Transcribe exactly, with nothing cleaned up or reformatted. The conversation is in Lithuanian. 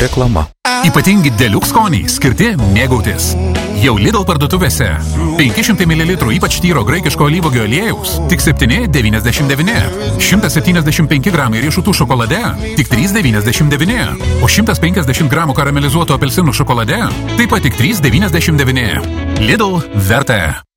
Reklama. Ypatingi Deluxe skoniai skirti mėgautis. Jau Lidl parduotuvėse. penki šimtai mililitrų ypač tyro graikiško alyvuogių aliejaus tik septyni devyniasdešimt devyni. šimtas septyniasdešimt penki gramai riešutų šokolade tik trys devyniasdešimt devyni. O šimtas penkiasdešimt gramų karamelizuotų apelsinų šokolade taip pat tik trys devyniasdešimt devyni. Lidl verta.